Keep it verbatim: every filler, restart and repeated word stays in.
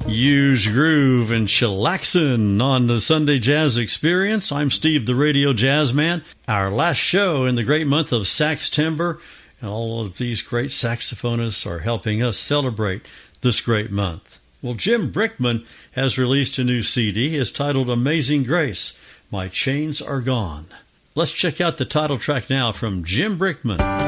Use groove and chillaxin' on the Sunday Jazz Experience. I'm Steve, the Radio Jazz Man. Our last show in the great month of Saxtember, and all of these great saxophonists are helping us celebrate this great month. Well, Jim Brickman has released a new C D. It's titled Amazing Grace, My Chains Are Gone. Let's check out the title track now from Jim Brickman.